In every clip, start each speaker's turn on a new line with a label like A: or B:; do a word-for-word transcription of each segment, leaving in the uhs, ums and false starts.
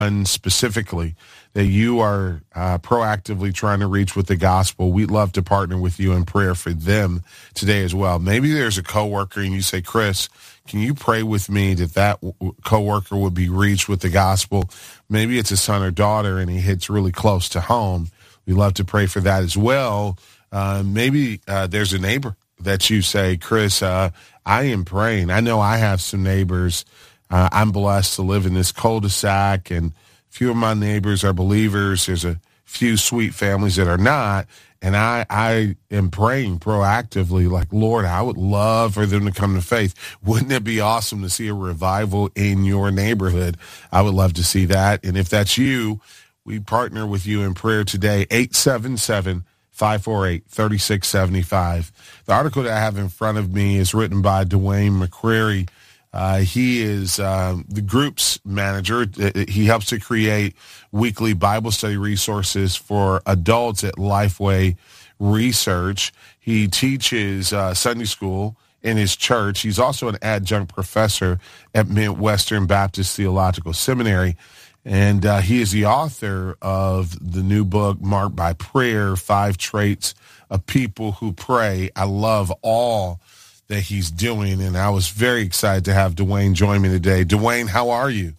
A: specifically that you are uh, proactively trying to reach with the gospel, we'd love to partner with you in prayer for them today as well. Maybe there's a coworker and you say, Chris, can you pray with me that that coworker would be reached with the gospel? Maybe it's a son or daughter and he hits really close to home. We'd love to pray for that as well. Uh, maybe uh, there's a neighbor that you say, Chris, uh, I am praying. I know I have some neighbors. Uh, I'm blessed to live in this cul-de-sac, and a few of my neighbors are believers. There's a few sweet families that are not, and I, I am praying proactively, like, Lord, I would love for them to come to faith. Wouldn't it be awesome to see a revival in your neighborhood? I would love to see that, and if that's you, we partner with you in prayer today, eight seven seven, five four eight, three six seven five. The article that I have in front of me is written by Dwayne McCrary. Uh, he is um, the group's manager. He helps to create weekly Bible study resources for adults at Lifeway Research. He teaches uh, Sunday school in his church. He's also an adjunct professor at Midwestern Baptist Theological Seminary. And uh, he is the author of the new book, Marked by Prayer, Five Traits of People Who Pray. I love all that he's doing, and I was very excited to have Dwayne join me today. Dwayne, how are you?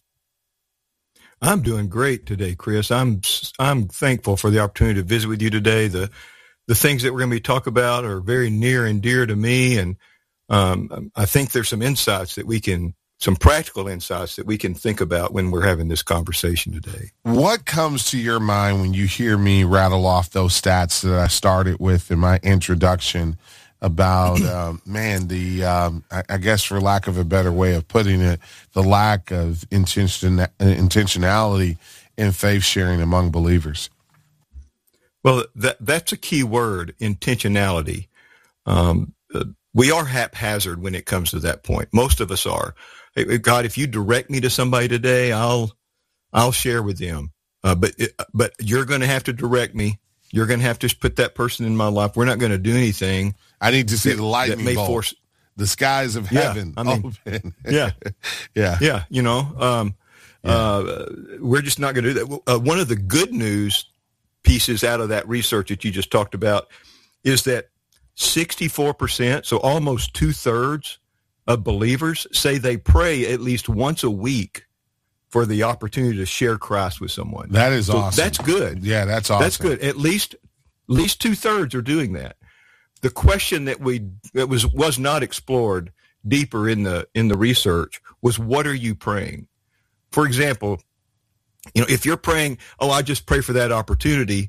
B: I'm doing great today, Chris. I'm I'm thankful for the opportunity to visit with you today. The the things that we're going to be talking about are very near and dear to me, and um, I think there's some insights that we can, some practical insights that we can think about when we're having this conversation today.
A: What comes to your mind when you hear me rattle off those stats that I started with in my introduction about, um, man, the, um, I, I guess for lack of a better way of putting it, the lack of intention, intentionality in faith sharing among believers?
B: Well, that that's a key word, intentionality. Um, uh, we are haphazard when it comes to that point. Most of us are. Hey, God, if you direct me to somebody today, I'll I'll share with them. Uh, but it, but you're going to have to direct me. You're going to have to put that person in my life. We're not going to do anything.
A: I need to see
B: that,
A: the lightning bolt, force, the skies of heaven.
B: Yeah, I mean,
A: open.
B: yeah,
A: yeah,
B: yeah. You know, um, yeah. Uh, we're just not going to do that. Uh, one of the good news pieces out of that research that you just talked about is that sixty-four percent, so almost two thirds of believers say they pray at least once a week for the opportunity to share Christ with someone.
A: That is
B: so
A: awesome.
B: That's good.
A: Yeah, that's awesome.
B: That's good. At least, at least two thirds are doing that. The question that we that was was not explored deeper in the in the research was, what are you praying? For example, you know, if you're praying, oh, I just pray for that opportunity,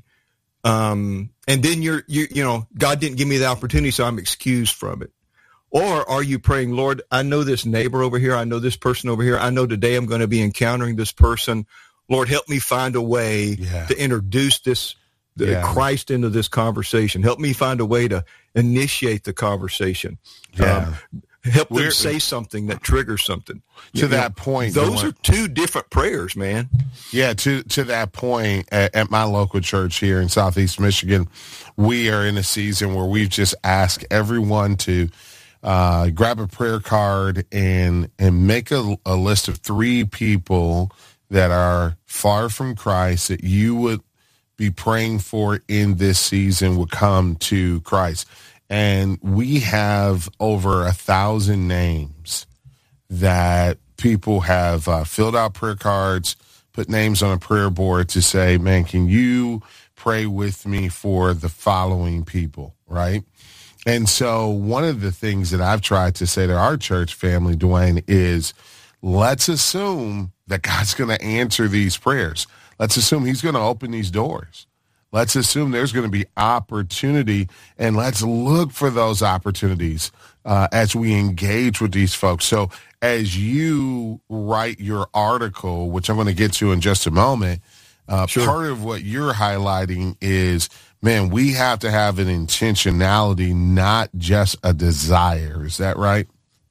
B: um, and then you're you you know, God didn't give me the opportunity, so I'm excused from it. Or are you praying, Lord, I know this neighbor over here. I know this person over here. I know today I'm going to be encountering this person. Lord, help me find a way yeah. to introduce this the yeah. Christ into this conversation. Help me find a way to initiate the conversation.
A: Yeah.
B: Um, help them We're, say something that triggers something.
A: To
B: you
A: that
B: know,
A: point.
B: Those are two different prayers, man.
A: Yeah, to, to that point, at, at my local church here in Southeast Michigan, we are in a season where we've just asked everyone to Uh, grab a prayer card and and make a, a list of three people that are far from Christ that you would be praying for in this season would come to Christ. And we have over a thousand names that people have uh, filled out prayer cards, put names on a prayer board to say, man, can you pray with me for the following people, right? And so one of the things that I've tried to say to our church family, Dwayne, is let's assume that God's going to answer these prayers. Let's assume he's going to open these doors. Let's assume there's going to be opportunity, and let's look for those opportunities uh, as we engage with these folks. So as you write your article, which I'm going to get to in just a moment, uh, sure. part of what you're highlighting is, man, we have to have an intentionality, not just a desire. Is that right?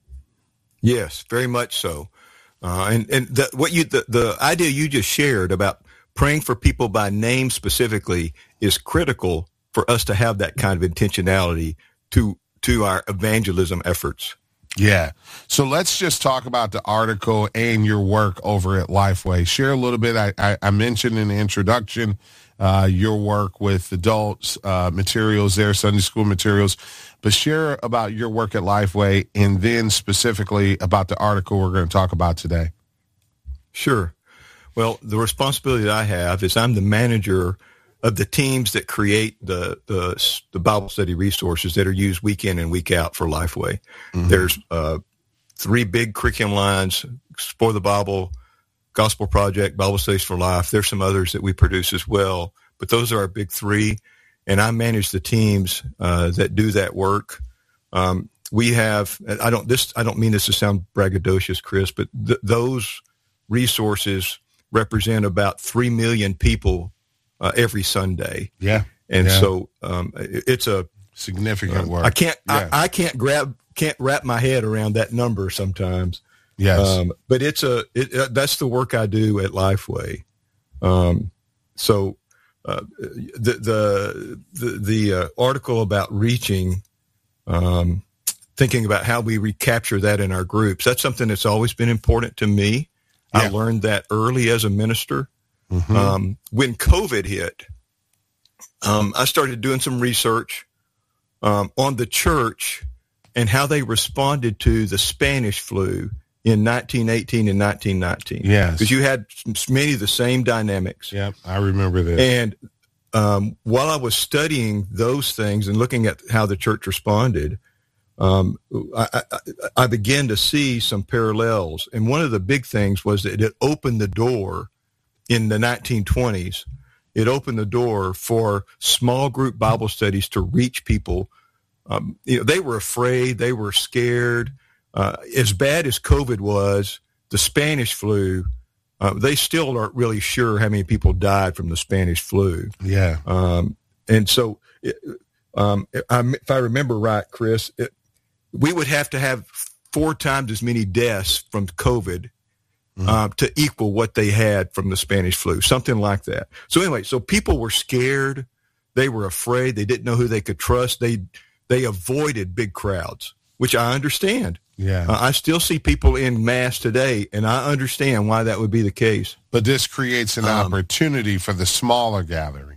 B: Yes, very much so. Uh, and and the, what you the, the idea you just shared about praying for people by name specifically is critical for us to have that kind of intentionality to to our evangelism efforts.
A: Yeah. So let's just talk about the article and your work over at Lifeway. Share a little bit. I, I, I mentioned in the introduction uh, your work with adults, uh, materials there, Sunday school materials. But share about your work at Lifeway and then specifically about the article we're going to talk about today.
B: Sure. Well, the responsibility that I have is I'm the manager of the teams that create the, the the Bible study resources that are used week in and week out for Lifeway. Mm-hmm. There's uh, three big curriculum lines: Explore the Bible, Gospel Project, Bible Studies for Life. There's some others that we produce as well, but those are our big three. And I manage the teams uh, that do that work. Um, we have I don't this I don't mean this to sound braggadocious, Chris, but th- those resources represent about three million people Uh, every Sunday.
A: Yeah.
B: And
A: yeah.
B: so um, it, it's a
A: significant uh, work.
B: I can't,
A: yeah.
B: I, I can't grab, can't wrap my head around that number sometimes.
A: Yes.
B: Um, but it's a, it, uh, that's the work I do at Lifeway. Um, so uh, the, the, the, the uh, article about reaching, um, thinking about how we recapture that in our groups, that's something that's always been important to me. Yeah. I learned that early as a minister. Mm-hmm. Um, when COVID hit, um, I started doing some research um, on the church and how they responded to the Spanish flu in nineteen eighteen and nineteen nineteen.
A: Yes.
B: Because you had many of the same dynamics.
A: Yeah, I remember this.
B: And um, while I was studying those things and looking at how the church responded, um, I, I, I began to see some parallels. And one of the big things was that it opened the door. In the nineteen twenties, it opened the door for small group Bible studies to reach people. Um, you know, they were afraid, they were scared. Uh, as bad as COVID was, the Spanish flu, uh, they still aren't really sure how many people died from the Spanish flu.
A: Yeah. Um,
B: and so, it, um, I, if I remember right, Chris, it, we would have to have four times as many deaths from COVID Mm-hmm. Uh, to equal what they had from the Spanish flu, something like that. So anyway, so people were scared. They were afraid. They didn't know who they could trust. They they avoided big crowds, which I understand.
A: Yeah,
B: uh, I still see people in mass today, and I understand why that would be the case.
A: But this creates an um, opportunity for the smaller gathering.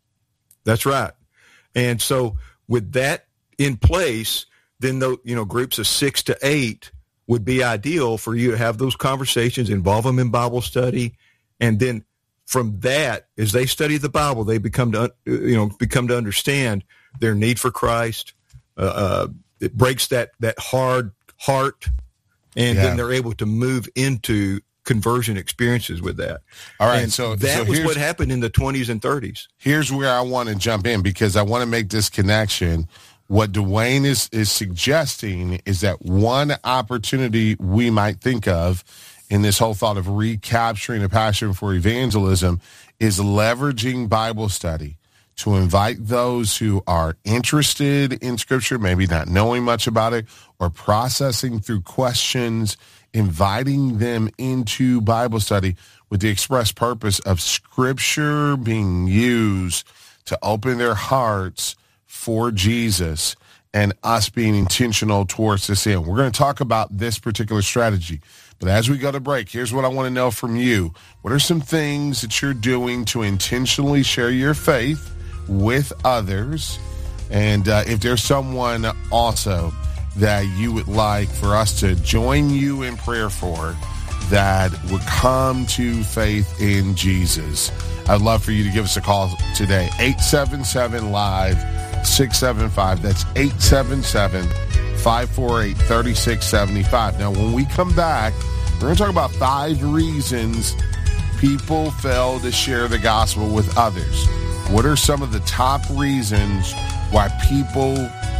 B: That's right. And so with that in place, then the you know groups of six to eight would be ideal for you to have those conversations, involve them in Bible study, and then from that, as they study the Bible, they become to you know become to understand their need for Christ. Uh, uh, it breaks that that hard heart, and yeah. then they're able to move into conversion experiences with that.
A: All right,
B: and
A: so
B: that
A: so
B: was what happened in the twenties and thirties.
A: Here's where I want to jump in because I want to make this connection. What Dwayne is, is suggesting is that one opportunity we might think of in this whole thought of recapturing a passion for evangelism is leveraging Bible study to invite those who are interested in Scripture, maybe not knowing much about it, or processing through questions, inviting them into Bible study with the express purpose of Scripture being used to open their hearts for Jesus and us being intentional towards this end. We're going to talk about this particular strategy. But as we go to break, here's what I want to know from you. What are some things that you're doing to intentionally share your faith with others? And uh, if there's someone also that you would like for us to join you in prayer for that would come to faith in Jesus, I'd love for you to give us a call today. eight seven seven, live six seven five. That's eight seven seven, five four eight, three six seven five. Now, when we come back, we're going to talk about five reasons people fail to share the gospel with others. What are some of the top reasons why people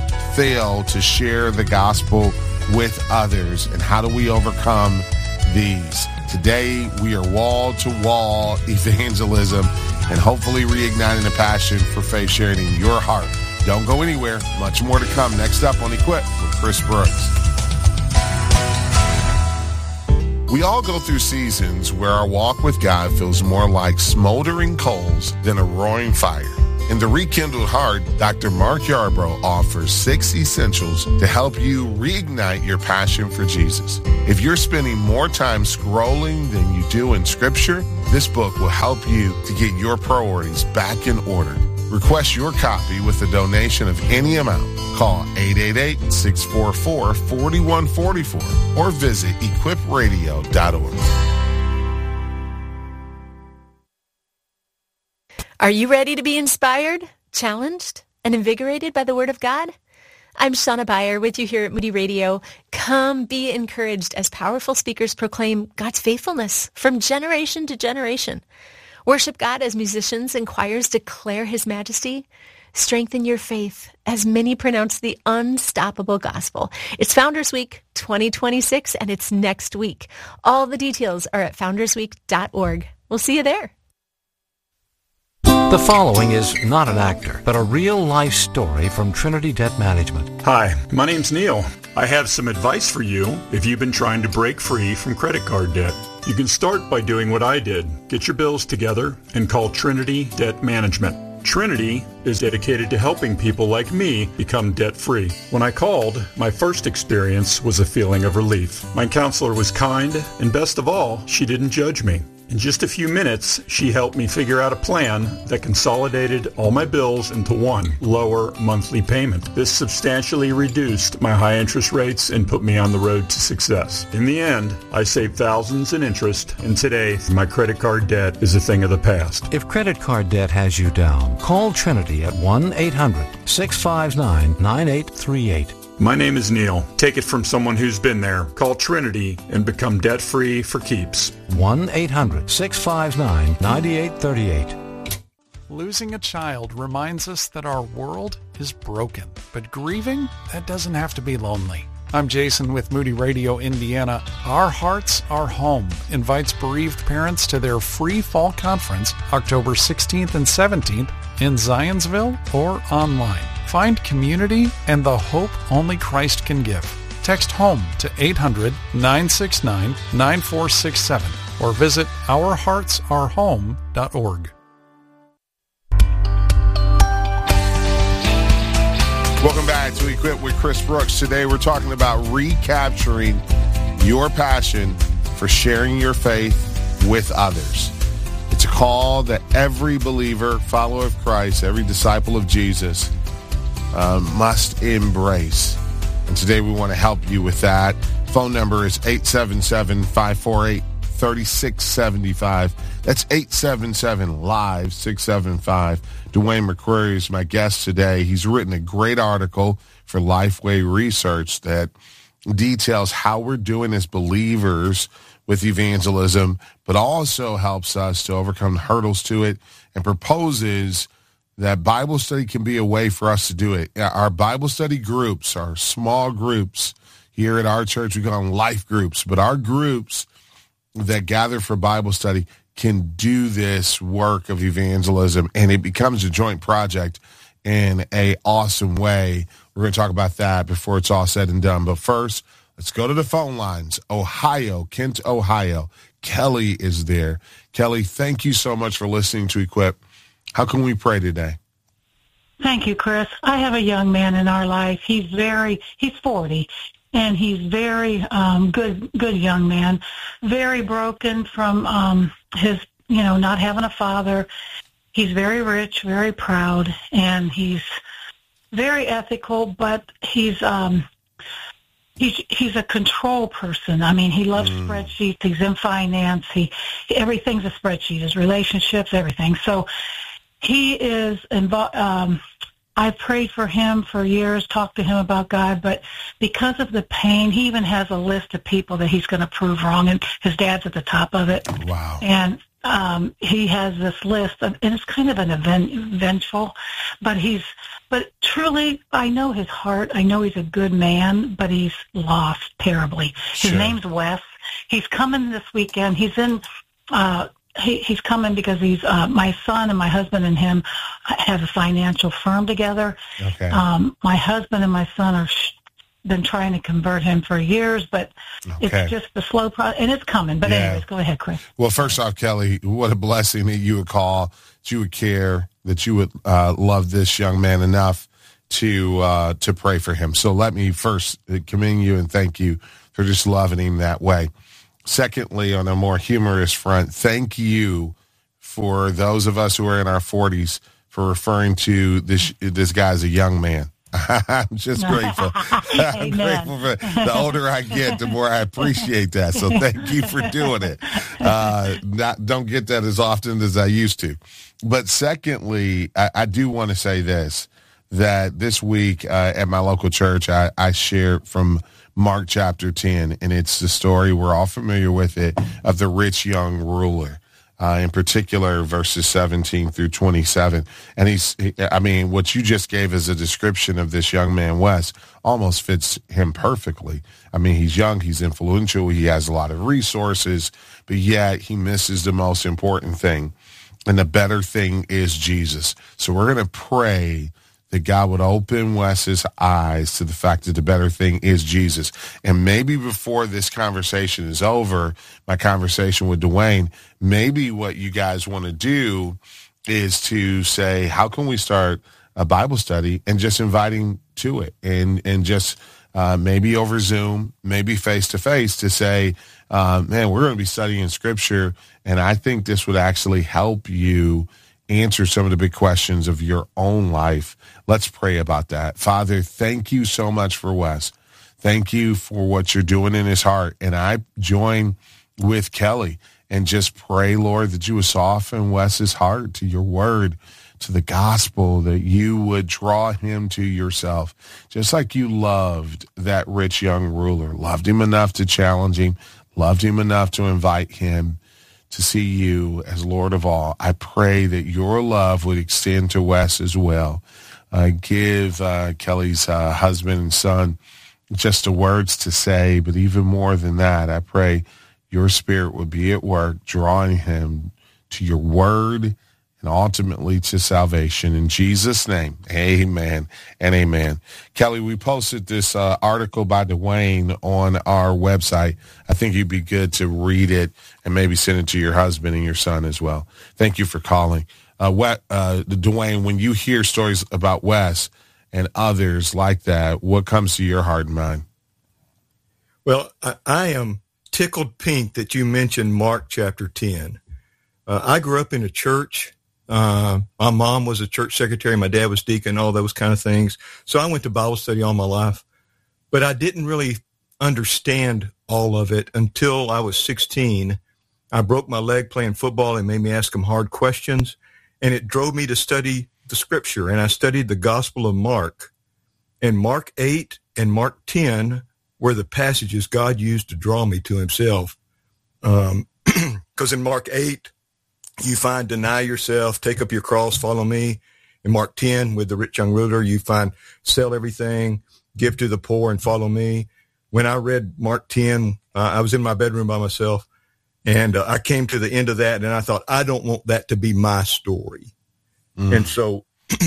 A: fail to share the gospel with others, and how do we overcome these? Today, we are wall-to-wall evangelism and hopefully reigniting a passion for faith sharing in your heart. Don't go anywhere. Much more to come. Next up on Equip with Chris Brooks. We all go through seasons where our walk with God feels more like smoldering coals than a roaring fire. In The Rekindled Heart, Doctor Mark Yarbrough offers six essentials to help you reignite your passion for Jesus. If you're spending more time scrolling than you do in Scripture, this book will help you to get your priorities back in order. Request your copy with a donation of any amount. Call eight eight eight, six four four, four one four four or visit equip radio dot org.
C: Are you ready to be inspired, challenged, and invigorated by the Word of God? I'm Shauna Beyer with you here at Moody Radio. Come be encouraged as powerful speakers proclaim God's faithfulness from generation to generation. Worship God as musicians and choirs declare His majesty. Strengthen your faith as many pronounce the unstoppable gospel. It's Founders Week twenty twenty-six, and it's next week. All the details are at founders week dot org. We'll see you there.
D: The following is not an actor, but a real-life story from Trinity Debt Management.
E: Hi, my name's Neil. I have some advice for you if you've been trying to break free from credit card debt. You can start by doing what I did. Get your bills together and call Trinity Debt Management. Trinity is dedicated to helping people like me become debt-free. When I called, my first experience was a feeling of relief. My counselor was kind, and best of all, she didn't judge me. In just a few minutes, she helped me figure out a plan that consolidated all my bills into one lower monthly payment. This substantially reduced my high interest rates and put me on the road to success. In the end, I saved thousands in interest, and today, my credit card debt is a thing of the past.
D: If credit card debt has you down, call Trinity at one eight hundred, six five nine, nine eight three eight.
E: My name is Neil. Take it from someone who's been there. Call Trinity and become debt-free for keeps.
D: one eight hundred, six five nine, nine eight three eight.
F: Losing a child reminds us that our world is broken. But grieving, that doesn't have to be lonely. I'm Jason with Moody Radio Indiana. Our Hearts, Our Home invites bereaved parents to their free fall conference October sixteenth and seventeenth in Zionsville or online. Find community and the hope only Christ can give. Text HOME to eight hundred, nine six nine, nine four six seven or visit our hearts are home dot org.
A: Welcome back to Equip with Chris Brooks. Today we're talking about recapturing your passion for sharing your faith with others. It's a call that every believer, follower of Christ, every disciple of Jesus uh, must embrace. And today we want to help you with that. Phone number is eight seven seven, five four eight, three six seven five. That's eight seven seven, live, six seven five. Dwayne McCreary is my guest today. He's written a great article for Lifeway Research that details how we're doing as believers with evangelism, but also helps us to overcome the hurdles to it and proposes that Bible study can be a way for us to do it. Our Bible study groups, our small groups here at our church, we call them life groups, but our groups that gather for Bible study can do this work of evangelism, and it becomes a joint project in a awesome way. We're going to talk about that before it's all said and done. But first, let's go to the phone lines. Ohio, Kent, Ohio. Kelly is there. Kelly, thank you so much for listening to Equip. How can we pray today?
G: Thank you, Chris. I have a young man in our life. He's very, he's forty, and he's very um, good, good young man, very broken from um, his, you know, not having a father. He's very rich, very proud, and he's very ethical, but he's um, he's he's a control person. I mean, he loves mm. spreadsheets. He's in finance. He everything's a spreadsheet. His relationships, everything. So he is involved. Um, I've prayed for him for years, talked to him about God, but because of the pain, he even has a list of people that he's going to prove wrong, and his dad's at the top of it.
A: Wow.
G: And um, he has this list, of, and it's kind of an event, vengeful, but he's, but truly, I know his heart. I know he's a good man, but he's lost terribly. His
A: Sure.
G: name's Wes. He's coming this weekend. He's in, uh, He, he's coming because he's uh, my son and my husband and him have a financial firm together.
A: Okay.
G: Um, my husband and my son are sh- been trying to convert him for years, but
A: Okay.
G: it's just the slow process, and it's coming. But
A: Yeah.
G: anyways, go ahead, Chris.
A: Well, first off, Kelly, what a blessing that you would call, that you would care, that you would uh, love this young man enough to uh, to pray for him. So let me first commend you and thank you for just loving him that way. Secondly, on a more humorous front, thank you for those of us who are in our forties for referring to this this guy as a young man. I'm just grateful. I'm grateful for the older I get, the more I appreciate that. So thank you for doing it. Uh, not, don't get that as often as I used to. But secondly, I, I do want to say this, that this week uh, at my local church, I, I shared from Mark chapter ten, and it's the story, we're all familiar with it, of the rich young ruler. Uh, in particular, verses seventeen through twenty-seven. And he's, I mean, what you just gave as a description of this young man, Wes, almost fits him perfectly. I mean, he's young, he's influential, he has a lot of resources, but yet he misses the most important thing. And the better thing is Jesus. So we're going to pray that God would open Wes's eyes to the fact that the better thing is Jesus. And maybe before this conversation is over, my conversation with Dwayne, maybe what you guys want to do is to say, how can we start a Bible study and just invite him to it, and, and just uh, maybe over Zoom, maybe face-to-face, to say, uh, man, we're going to be studying Scripture, and I think this would actually help you answer some of the big questions of your own life. Let's pray about that. Father, thank you so much for Wes. Thank you for what you're doing in his heart. And I join with Kelly and just pray, Lord, that you would soften Wes's heart to your word, to the gospel, that you would draw him to yourself, just like you loved that rich young ruler, loved him enough to challenge him, loved him enough to invite him to see you as Lord of all. I pray that your love would extend to Wes as well. Uh, give uh, Kelly's uh, husband and son just the words to say, but even more than that, I pray your spirit would be at work, drawing him to your word and ultimately to salvation. In Jesus' name, amen and amen. Kelly, we posted this uh, article by Dwayne on our website. I think you'd be good to read it and maybe send it to your husband and your son as well. Thank you for calling. Uh, what, uh, Dwayne, when you hear stories about Wes and others like that, what comes to your heart and mind?
B: Well, I, I am tickled pink that you mentioned Mark chapter ten. Uh, I grew up in a church. Uh, my mom was a church secretary. My dad was deacon, all those kind of things. So I went to Bible study all my life, but I didn't really understand all of it until I was sixteen. I broke my leg playing football and made me ask him hard questions, and it drove me to study the scripture. And I studied the Gospel of Mark, and Mark eight and Mark ten were the passages God used to draw me to himself. Um, because in Mark eight, you find deny yourself, take up your cross, follow me. In Mark ten, with the rich young ruler, you find sell everything, give to the poor, and follow me. When I read Mark ten, uh, I was in my bedroom by myself, and uh, I came to the end of that, and I thought, I don't want that to be my story. Mm. And so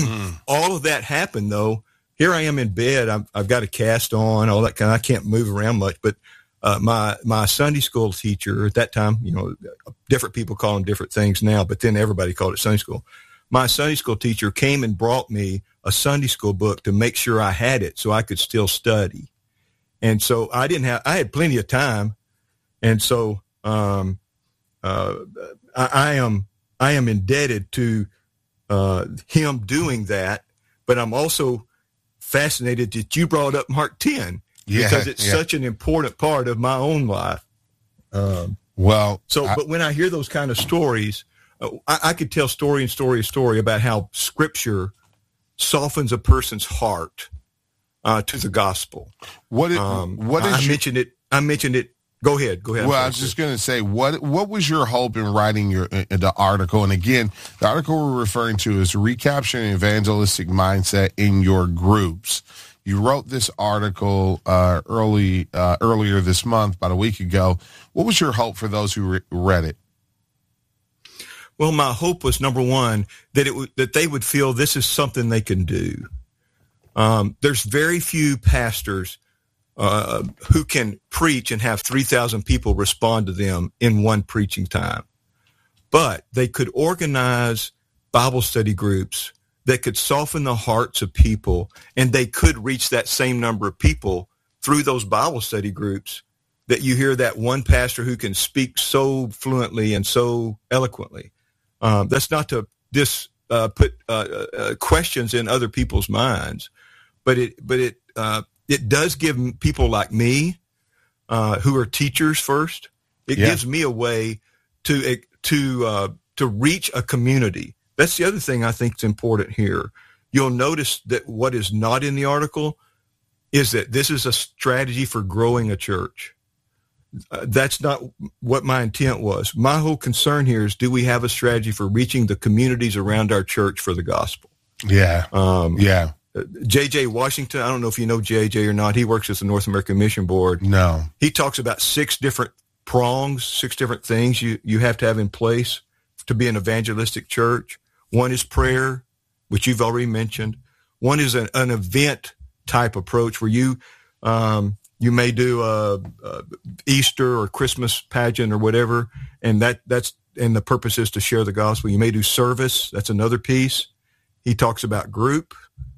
B: all of that happened, though. Here I am in bed. I've, I've got a cast on, all that kind of, I can't move around much, but Uh, my my Sunday school teacher at that time, you know, different people call them different things now, but then everybody called it Sunday school. My Sunday school teacher came and brought me a Sunday school book to make sure I had it so I could still study. And so I didn't have, I had plenty of time. And so um, uh, I, I am I am indebted to uh, him doing that, but I'm also fascinated that you brought up Mark ten. Yeah, because it's yeah. such an important part of my own life. Um,
A: well,
B: so, I, but when I hear those kind of stories, uh, I, I could tell story and story and story about how Scripture softens a person's heart uh, to the gospel.
A: What? It,
B: um,
A: what is
B: I, I
A: your,
B: mentioned it. I mentioned it. Go ahead. Go ahead.
A: Well, I was just going to say, what what was your hope in writing your uh, the article? And again, the article we're referring to is recapturing evangelistic mindset in your groups. You wrote this article uh, early uh, earlier this month, about a week ago. What was your hope for those who re- read it?
B: Well, my hope was, number one, that it w- that they would feel this is something they can do. Um, there's very few pastors uh, who can preach and have three thousand people respond to them in one preaching time. But they could organize Bible study groups that could soften the hearts of people, and they could reach that same number of people through those Bible study groups that you hear that one pastor who can speak so fluently and so eloquently. Um, that's not to dis, uh, put uh, uh, questions in other people's minds, but it but it uh, it does give people like me, uh, who are teachers first, it yeah. gives me a way to to uh, to reach a community. That's the other thing I think is important here. You'll notice that what is not in the article is that this is a strategy for growing a church. Uh, that's not what my intent was. My whole concern here is, do we have a strategy for reaching the communities around our church for the gospel?
A: Yeah. Um, yeah.
B: J J Washington, I don't know if you know J J or not. He works at the North American Mission Board.
A: No.
B: He talks about six different prongs, six different things you, you have to have in place to be an evangelistic church. One is prayer, which you've already mentioned. One is an, an event type approach where you um, you may do a, a Easter or Christmas pageant or whatever, and that that's and the purpose is to share the gospel. You may do service. That's another piece. He talks about group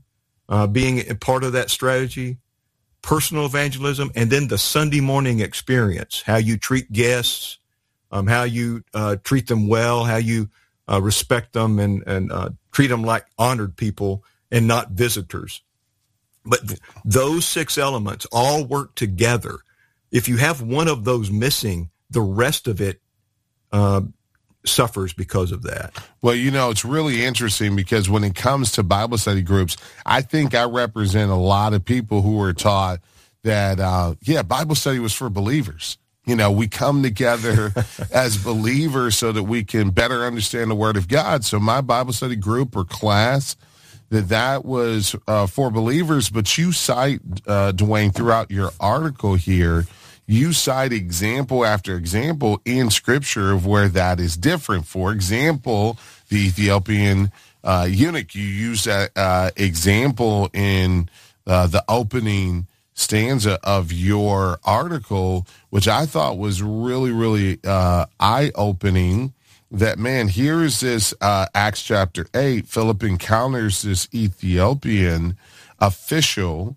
B: uh, being a part of that strategy, personal evangelism, and then the Sunday morning experience, how you treat guests, um, how you uh, treat them well, how you uh, respect them and, and uh, treat them like honored people and not visitors. But th- those six elements all work together. If you have one of those missing, the rest of it uh, suffers because of that.
A: Well, you know, it's really interesting because when it comes to Bible study groups, I think I represent a lot of people who were taught that, uh, yeah, Bible study was for believers. You know, we come together as believers so that we can better understand the Word of God. So my Bible study group or class, that that was uh, for believers. But you cite, uh, Dwayne, throughout your article here, you cite example after example in Scripture of where that is different. For example, the Ethiopian uh, eunuch, you use that uh, example in uh, the opening stanza of your article, which I thought was really, really uh, eye-opening. That, man, here is this uh, Acts chapter eight. Philip encounters this Ethiopian official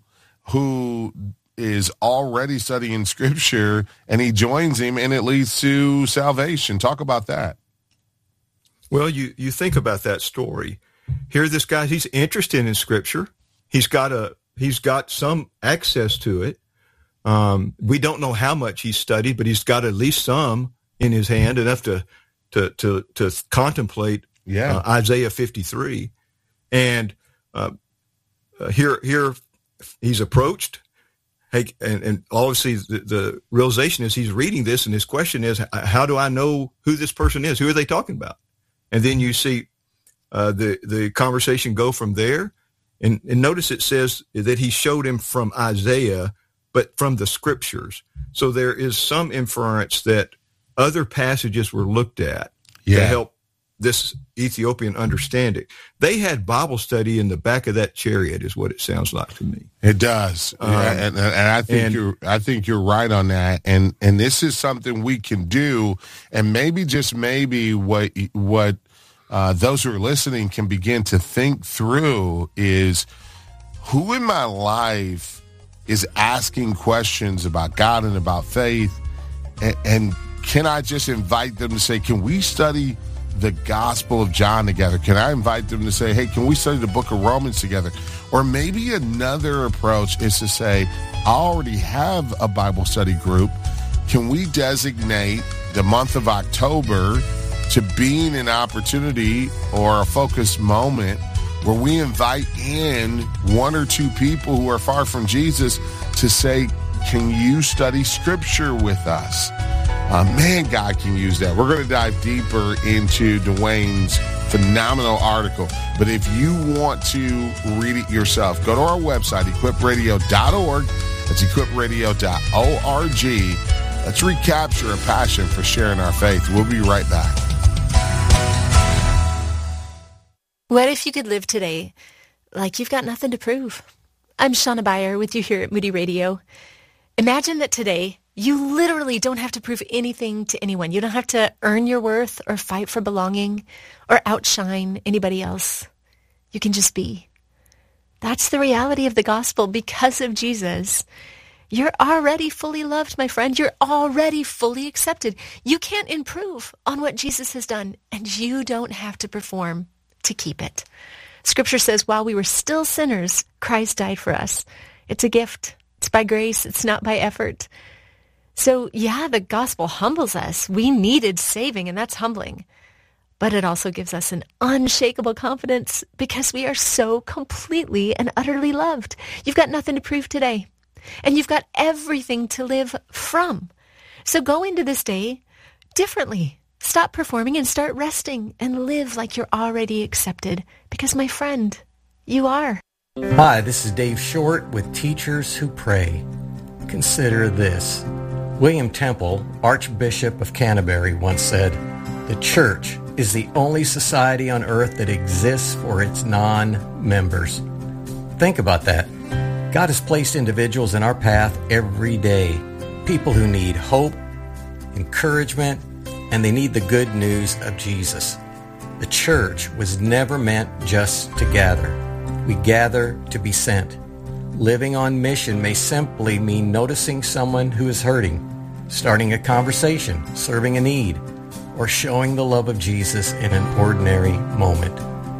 A: who is already studying Scripture, and he joins him, and it leads to salvation. Talk about that.
B: Well, you, you think about that story. Here, this guy, he's interested in Scripture. He's got a he's got some access to it. Um, we don't know how much he's studied, but he's got at least some in his hand, enough to to to, to contemplate yeah. uh, Isaiah fifty-three. And uh, uh, here here he's approached. Hey, and, and obviously the, the realization is he's reading this, and his question is, how do I know who this person is? Who are they talking about? And then you see uh, the the conversation go from there. And, and notice it says that he showed him from Isaiah, but from the Scriptures. So there is some inference that other passages were looked at yeah. to help this Ethiopian understand it. They had Bible study in the back of that chariot, is what it sounds like to me.
A: It does, um, yeah, and, and I think and, you're. I think you're right on that. And and this is something we can do, and maybe just maybe what what uh, those who are listening can begin to think through is, who in my life is asking questions about God and about faith, and, and can I just invite them to say, can we study the Gospel of John together? Can I invite them to say, hey, can we study the book of Romans together? Or maybe another approach is to say, I already have a Bible study group. Can we designate the month of October to being an opportunity or a focused moment where we invite in one or two people who are far from Jesus to say, can you study Scripture with us? Uh, man, God can use that. We're going to dive deeper into Dwayne's phenomenal article. But if you want to read it yourself, go to our website, equip radio dot org. That's equip radio dot org. Let's recapture a passion for sharing our faith. We'll be right back.
C: What if you could live today like you've got nothing to prove? I'm Shauna Beyer with you here at Moody Radio. Imagine that today you literally don't have to prove anything to anyone. You don't have to earn your worth or fight for belonging or outshine anybody else. You can just be. That's the reality of the gospel. Because of Jesus, you're already fully loved, my friend. You're already fully accepted. You can't improve on what Jesus has done, and you don't have to perform to keep it. Scripture says, while we were still sinners, Christ died for us. It's a gift. It's by grace. It's not by effort. So, yeah, the gospel humbles us. We needed saving, and that's humbling. But it also gives us an unshakable confidence because we are so completely and utterly loved. You've got nothing to prove today, and you've got everything to live from. So go into this day differently. Stop performing and start resting and live like you're already accepted because, my friend, you are.
H: Hi, this is Dave Short with Teachers Who Pray. Consider this. William Temple, Archbishop of Canterbury, once said, "The church is the only society on earth that exists for its non-members." Think about that. God has placed individuals in our path every day. People who need hope, encouragement, and they need the good news of Jesus. The church was never meant just to gather. We gather to be sent. Living on mission may simply mean noticing someone who is hurting, starting a conversation, serving a need, or showing the love of Jesus in an ordinary moment.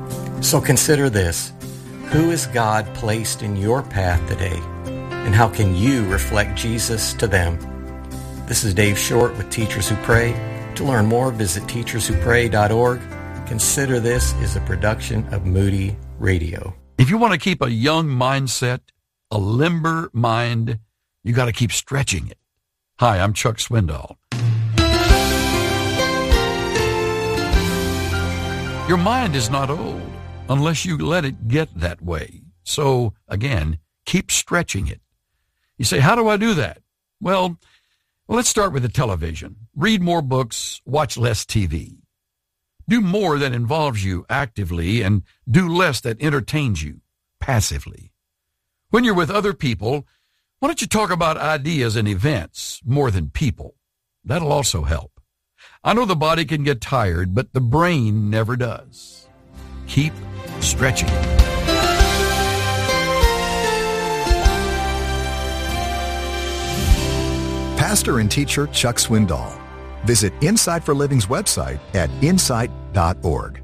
H: So consider this. Who has God placed in your path today? And how can you reflect Jesus to them? This is Dave Short with Teachers Who Pray. To learn more, visit teachers who pray dot org. Consider This is a production of Moody Radio.
I: If you want to keep a young mindset, a limber mind, you got to keep stretching it. Hi, I'm Chuck Swindoll. Your mind is not old unless you let it get that way. So, again, keep stretching it. You say, how do I do that? Well, let's start with the television. Read more books, watch less T V. Do more that involves you actively and do less that entertains you passively. When you're with other people, why don't you talk about ideas and events more than people? That'll also help. I know the body can get tired, but the brain never does. Keep stretching.
J: Pastor and teacher Chuck Swindoll. Visit Insight for Living's website at insight dot org.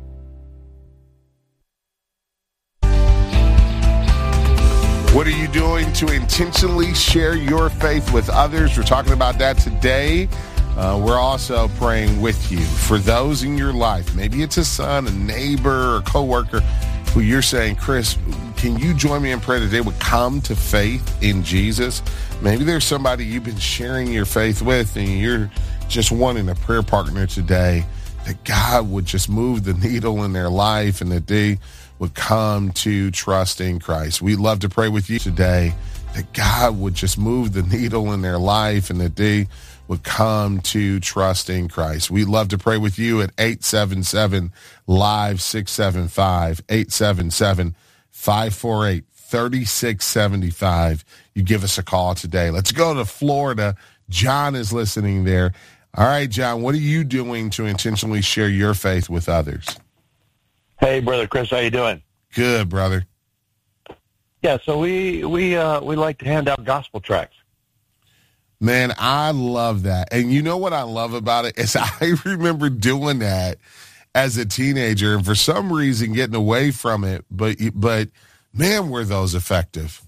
A: What are you doing to intentionally share your faith with others? We're talking about that today. Uh, we're also praying with you for those in your life. Maybe it's a son, a neighbor, or coworker who you're saying, Chris, can you join me in prayer that they would come to faith in Jesus? Maybe there's somebody you've been sharing your faith with and you're just wanting a prayer partner today, that God would just move the needle in their life and that they would come to trust in Christ. We'd love to pray with you today, that God would just move the needle in their life and that they would come to trust in Christ. We'd love to pray with you at eight seven seven, live six seven five, eight seven seven, five four eight, three six seven five. You give us a call today. Let's go to Florida. John is listening there. All right, John, what are you doing to intentionally share your faith with others?
K: Hey, Brother Chris, how you doing?
A: Good, brother.
K: Yeah, so we we uh, we like to hand out gospel tracts.
A: Man, I love that. And you know what I love about it is I remember doing that as a teenager and for some reason getting away from it. But, but man, were those effective.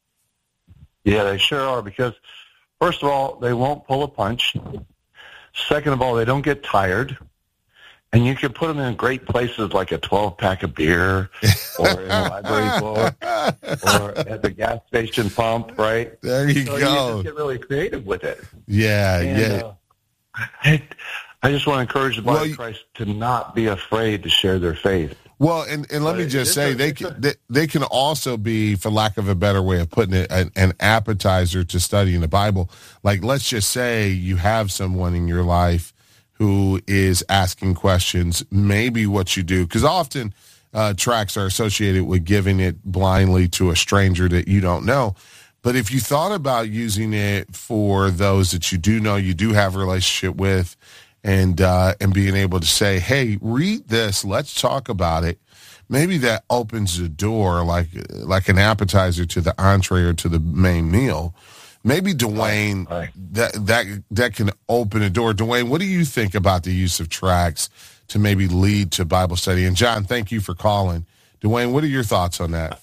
K: Yeah, they sure are because, first of all, they won't pull a punch. Second of all, they don't get tired. And you can put them in great places like a twelve-pack of beer or in a library book or at the gas station pump, right?
A: There you
K: so
A: go.
K: You just get really creative with it.
A: Yeah,
K: and,
A: yeah.
K: Uh, I, I just want to encourage the body
A: well,
K: of Christ to not be afraid to share their faith.
A: Well, and, and let
K: but
A: me just say,
K: a,
A: they can, a, they, they can also be, for lack of a better way of putting it, an, an appetizer to studying the Bible. Like, let's just say you have someone in your life who is asking questions, maybe what you do, because often uh, tracts are associated with giving it blindly to a stranger that you don't know. But if you thought about using it for those that you do know, you do have a relationship with, and uh, and being able to say, hey, read this, let's talk about it, maybe that opens the door like like an appetizer to the entree or to the main meal. Maybe, Dwayne, right. that, that, that can open a door. Dwayne, what do you think about the use of tracts to maybe lead to Bible study? And, John, thank you for calling. Dwayne, what are your thoughts on that?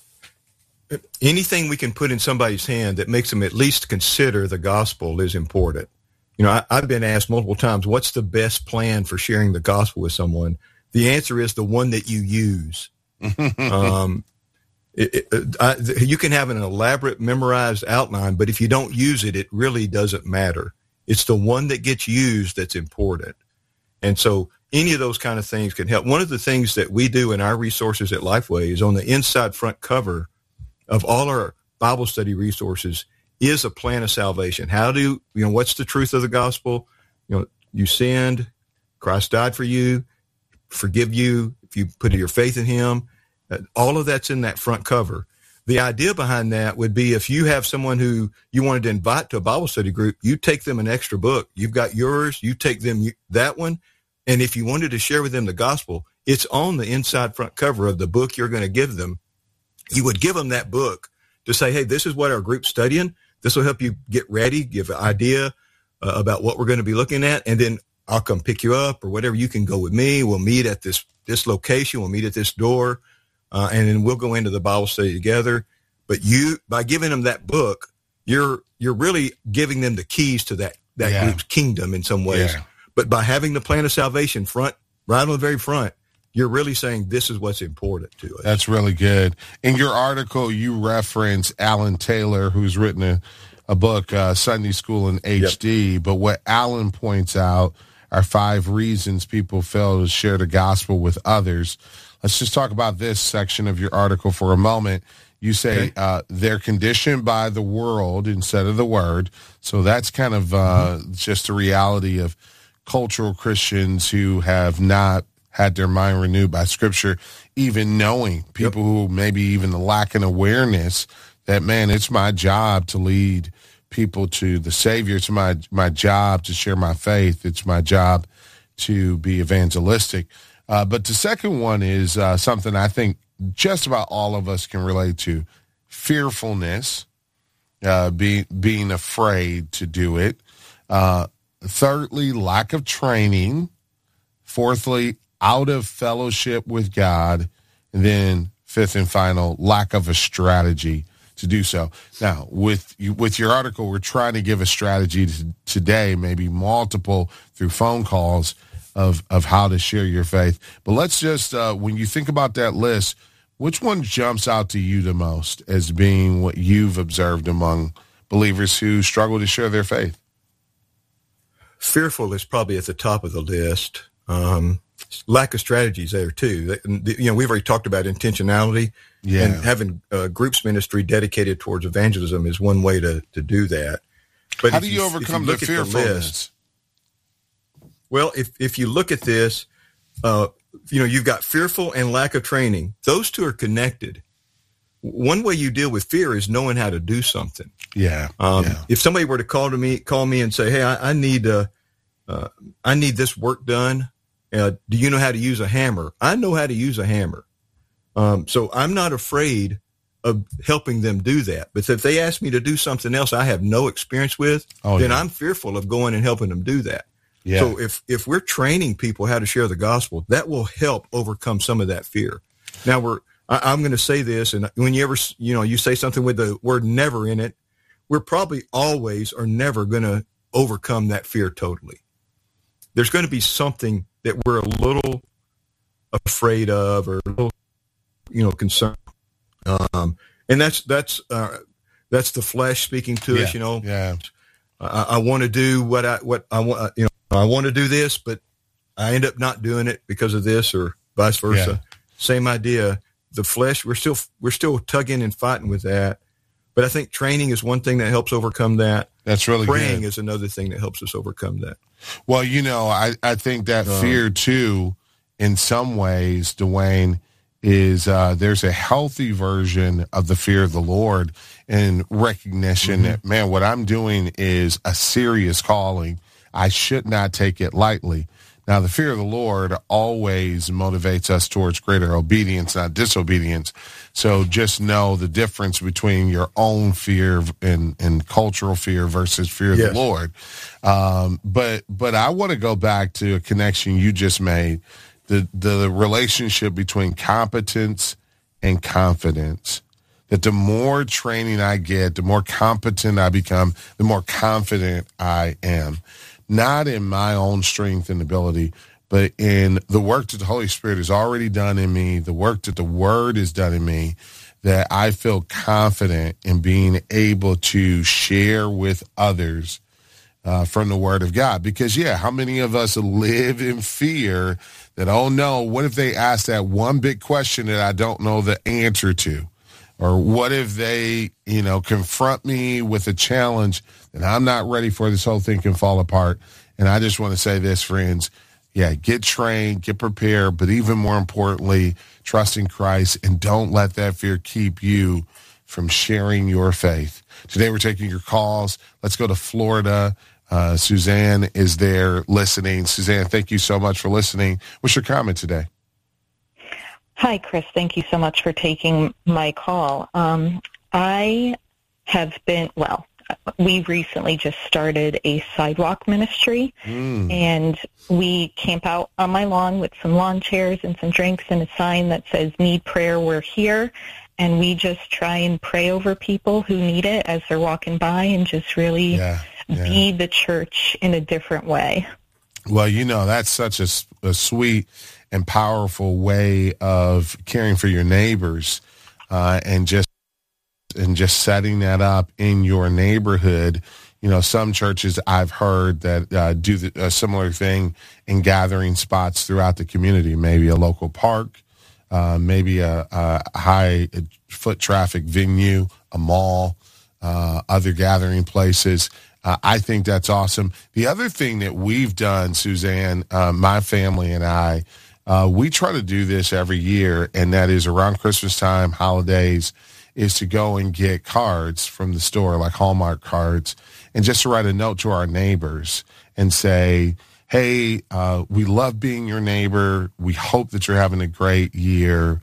B: Anything we can put in somebody's hand that makes them at least consider the gospel is important. You know, I, I've been asked multiple times, what's the best plan for sharing the gospel with someone? The answer is the one that you use. um, it, it, I, you can have an elaborate memorized outline, but if you don't use it, it really doesn't matter. It's the one that gets used that's important. And so any of those kind of things can help. One of the things that we do in our resources at Lifeway is on the inside front cover of all our Bible study resources is a plan of salvation. How do, you know, what's the truth of the gospel? You know, you sinned, Christ died for you, forgive you if you put your faith in him. Uh, all of that's in that front cover. The idea behind that would be if you have someone who you wanted to invite to a Bible study group, you take them an extra book. You've got yours, you take them that one. And if you wanted to share with them the gospel, it's on the inside front cover of the book you're going to give them. You would give them that book to say, hey, this is what our group's studying. This will help you get ready, give an idea uh, about what we're going to be looking at. And then I'll come pick you up or whatever. You can go with me. We'll meet at this, this location. We'll meet at this door. Uh, and then we'll go into the Bible study together. But you, by giving them that book, you're, you're really giving them the keys to that, that yeah. group's kingdom in some ways. Yeah. But by having the plan of salvation front, right on the very front, you're really saying this is what's important to us.
A: That's really good. In your article, you reference Alan Taylor, who's written a, a book, uh, Sunday School in H D. Yep. But what Alan points out are five reasons people fail to share the gospel with others. Let's just talk about this section of your article for a moment. You say okay. uh, they're conditioned by the world instead of the word. So that's kind of uh, mm-hmm. just a reality of cultural Christians who have not had their mind renewed by Scripture, even knowing people yep. who maybe even lack an awareness that, man, it's my job to lead people to the Savior. It's my, my job to share my faith. It's my job to be evangelistic. Uh, but the second one is uh, something I think just about all of us can relate to: fearfulness, uh, be, being afraid to do it. Uh, thirdly, lack of training. Fourthly, out of fellowship with God. And then fifth and final, lack of a strategy to do so. Now, with you, with your article, we're trying to give a strategy to, today, maybe multiple through phone calls of, of how to share your faith. But let's just, uh, when you think about that list, which one jumps out to you the most as being what you've observed among believers who struggle to share their faith?
B: Fearful is probably at the top of the list. Um, lack of strategies there too. You know, we've already talked about intentionality, yeah. and having uh, groups ministry dedicated towards evangelism is one way to, to do that. But
A: how do you, you overcome you the fearfulness? The list,
B: well, if, if you look at this, uh, you know, you've got fearful and lack of training. Those two are connected. One way you deal with fear is knowing how to do something.
A: Yeah.
B: Um,
A: yeah.
B: If somebody were to call to me, call me and say, hey, I, I need, uh, uh, I need this work done. Uh, do you know how to use a hammer? I know how to use a hammer. Um, so I'm not afraid of helping them do that. But if they ask me to do something else I have no experience with, oh, then yeah. I'm fearful of going and helping them do that. Yeah. So if, if we're training people how to share the gospel, that will help overcome some of that fear. Now we're, I, I'm going to say this, and when you ever, you know, you say something with the word never in it, we're probably always or never going to overcome that fear totally. There's going to be something that we're a little afraid of or a little, you know, concerned. Um, and that's, that's, uh, that's the flesh speaking to
A: yeah.
B: us, you know.
A: Yeah.
B: I, I want to do what I, what I want, you know, I want to do this, but I end up not doing it because of this or vice versa. Yeah. Same idea. The flesh, we're still, we're still tugging and fighting with that. But I think training is one thing that helps overcome that.
A: That's really
B: Praying
A: good.
B: is another thing that helps us overcome that.
A: Well, you know, I, I think that um, fear too, in some ways, Dwayne, is uh, there's a healthy version of the fear of the Lord and recognition mm-hmm. that, man, what I'm doing is a serious calling. I should not take it lightly. Now, the fear of the Lord always motivates us towards greater obedience, not disobedience. So just know the difference between your own fear and, and cultural fear versus fear of yes. the Lord. Um, but but I want to go back to a connection you just made, the, the relationship between competence and confidence. That the more training I get, the more competent I become, the more confident I am. Not in my own strength and ability, but in the work that the Holy Spirit has already done in me, the work that the Word has done in me, that I feel confident in being able to share with others uh, from the Word of God. Because, yeah, how many of us live in fear that, oh, no, what if they ask that one big question that I don't know the answer to? Or what if they, you know, confront me with a challenge that I'm not ready for, this whole thing can fall apart. And I just want to say this, friends, yeah, get trained, get prepared, but even more importantly, trust in Christ and don't let that fear keep you from sharing your faith. Today we're taking your calls. Let's go to Florida. Uh, Suzanne is there listening. Suzanne, thank you so much for listening. What's your comment today?
L: Hi, Chris. Thank you so much for taking my call. Um, I have been, well, we recently just started a sidewalk ministry, mm. and we camp out on my lawn with some lawn chairs and some drinks and a sign that says, need prayer, we're here. And we just try and pray over people who need it as they're walking by and just really yeah, yeah. be the church in a different way.
A: Well, you know, that's such a, a sweet and powerful way of caring for your neighbors, uh, and just and just setting that up in your neighborhood. You know, some churches I've heard that uh, do the, a similar thing in gathering spots throughout the community, maybe a local park, uh, maybe a, a high foot traffic venue, a mall, uh, other gathering places. Uh, I think that's awesome. The other thing that we've done, Suzanne, uh, my family and I, Uh, we try to do this every year, and that is around Christmas time, holidays, is to go and get cards from the store, like Hallmark cards, and just to write a note to our neighbors and say, hey, uh, we love being your neighbor. We hope that you're having a great year.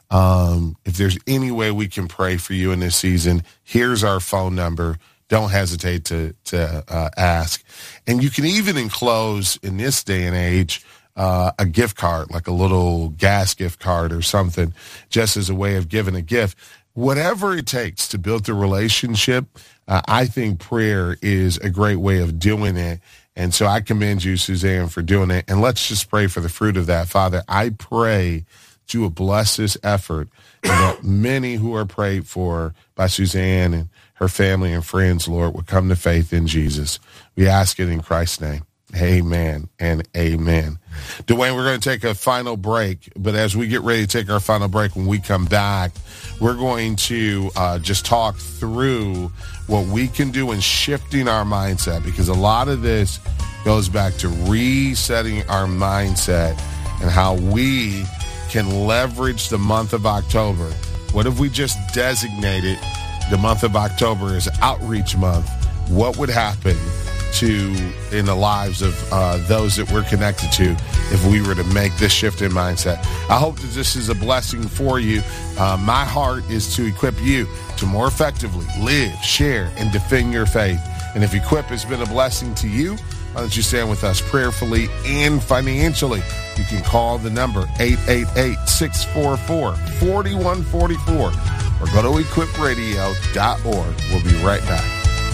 A: Um, if there's any way we can pray for you in this season, here's our phone number. Don't hesitate to, to uh, ask. And you can even enclose, in this day and age, Uh, a gift card, like a little gas gift card or something, just as a way of giving a gift. Whatever it takes to build the relationship, uh, I think prayer is a great way of doing it. And so I commend you, Suzanne, for doing it. And let's just pray for the fruit of that. Father, I pray that you will bless this effort, and that many who are prayed for by Suzanne and her family and friends, Lord, will come to faith in Jesus. We ask it in Christ's name. Amen and amen. Dwayne, we're going to take a final break, but as we get ready to take our final break, when we come back, we're going to uh, just talk through what we can do in shifting our mindset, because a lot of this goes back to resetting our mindset and how we can leverage the month of October. What if we just designated the month of October as Outreach Month? What would happen to in the lives of uh, those that we're connected to if we were to make this shift in mindset? I hope that this is a blessing for you. Uh, my heart is to equip you to more effectively live, share, and defend your faith. And if Equip has been a blessing to you, why don't you stand with us prayerfully and financially? You can call the number eight eight eight, six four four, four one four four or go to equip radio dot org. We'll be right back.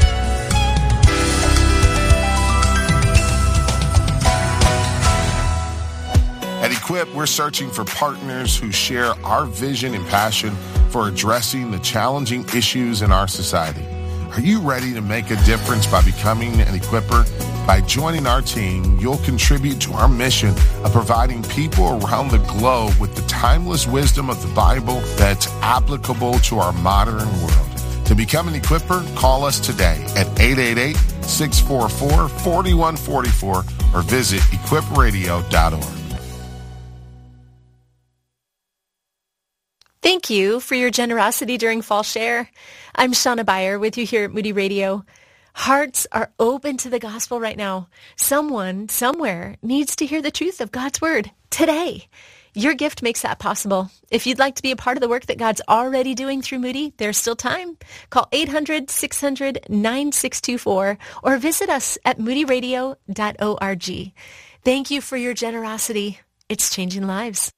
A: At Equip, we're searching for partners who share our vision and passion for addressing the challenging issues in our society. Are you ready to make a difference by becoming an Equipper? By joining our team, you'll contribute to our mission of providing people around the globe with the timeless wisdom of the Bible that's applicable to our modern world. To become an Equipper, call us today at eight eight eight, six four four, four one four four or visit equip radio dot org.
C: Thank you for your generosity during Fall Share. I'm Shauna Beyer with you here at Moody Radio. Hearts are open to the gospel right now. Someone, somewhere, needs to hear the truth of God's word today. Your gift makes that possible. If you'd like to be a part of the work that God's already doing through Moody, there's still time. Call eight hundred, six hundred, nine six two four or visit us at moody radio dot org. Thank you for your generosity. It's changing lives.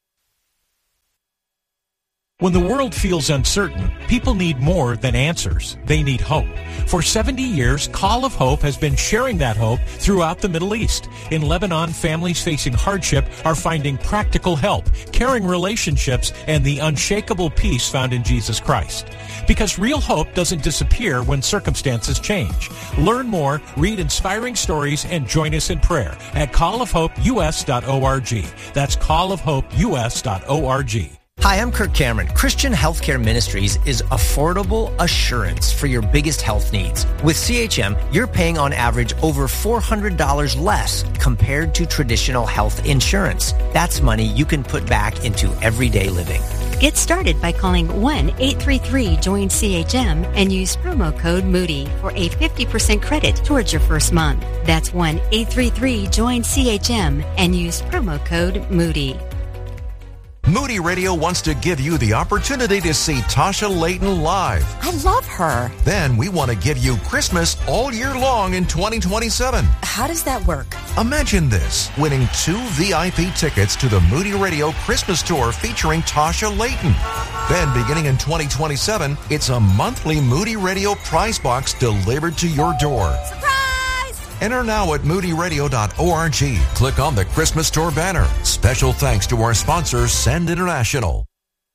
M: When the world feels uncertain, people need more than answers. They need hope. For seventy years, Call of Hope has been sharing that hope throughout the Middle East. In Lebanon, families facing hardship are finding practical help, caring relationships, and the unshakable peace found in Jesus Christ. Because real hope doesn't disappear when circumstances change. Learn more, read inspiring stories, and join us in prayer at call of hope u s dot org. That's call of hope u s dot org.
N: Hi, I'm Kirk Cameron. Christian Healthcare Ministries is affordable assurance for your biggest health needs. With C H M, you're paying on average over four hundred dollars less compared to traditional health insurance. That's money you can put back into everyday living.
O: Get started by calling one eight three three join C H M and use promo code Moody for a fifty percent credit towards your first month. That's one eight three three join C H M and use promo code Moody.
P: Moody Radio wants to give you the opportunity to see Tasha Layton live.
Q: I love her.
P: Then we want to give you Christmas all year long in twenty twenty-seven.
Q: How does that work?
P: Imagine this, winning two V I P tickets to the Moody Radio Christmas Tour featuring Tasha Layton. Then beginning in twenty twenty-seven, it's a monthly Moody Radio prize box delivered to your door.
Q: Surprise!
P: Enter now at moody radio dot org. Click on the Christmas Tour banner. Special thanks to our sponsor, Send International.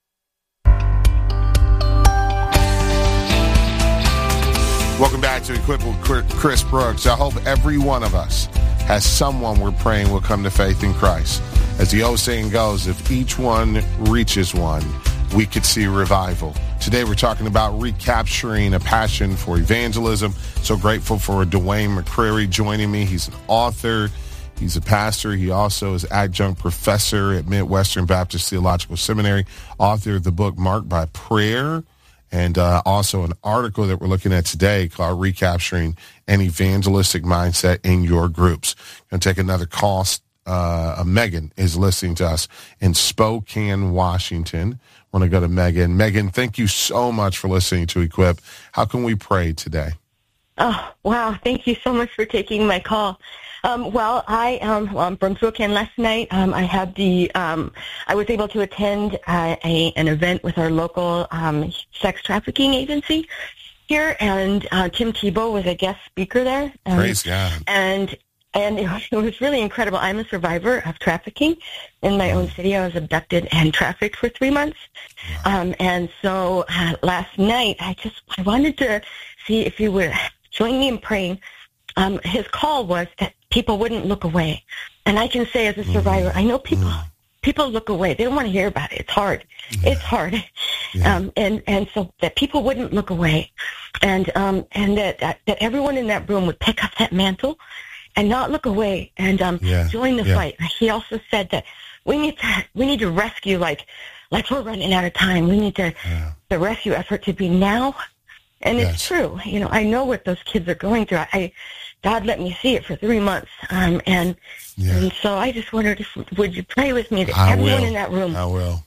A: Welcome back to Equip with Chris Brooks. I hope every one of us has someone we're praying will come to faith in Christ. As the old saying goes, if each one reaches one, we could see revival. Today we're talking about recapturing a passion for evangelism. So grateful for Dwayne McCreary joining me. He's an author. He's a pastor. He also is adjunct professor at Midwestern Baptist Theological Seminary, author of the book Marked by Prayer, and uh, also an article that we're looking at today called Recapturing an Evangelistic Mindset in Your Groups. Going to take another call. Uh, Megan is listening to us in Spokane, Washington. I want to go to Megan. Megan, thank you so much for listening to Equip. How can we pray today?
R: Oh, wow. Thank you so much for taking my call. Um, well, I um, well, I'm from Spokane. Last night, um, I had the um, I was able to attend uh, a, an event with our local um, sex trafficking agency here, and uh, Tim Tebow was a guest speaker there. Um,
A: Praise God.
R: And And it was, it was really incredible. I'm a survivor of trafficking in my own city. I was abducted and trafficked for three months. Um, and so uh, last night, I just I wanted to see if you would join me in praying. Um, his call was that people wouldn't look away. And I can say as a survivor, I know people people look away. They don't want to hear about it. It's hard. Yeah. It's hard. Yeah. Um, and, and so that people wouldn't look away. And, um, and that, that, that everyone in that room would pick up that mantle and not look away and um, yeah, join the yeah. fight. He also said that we need to we need to rescue like like we're running out of time. We need to yeah. the rescue effort to be now, and yes. it's true. You know, I know what those kids are going through. I God let me see it for three months, um, and yeah. and so I just wondered if would you pray with me that
A: I
R: everyone
A: will.
R: in that room.
A: I will.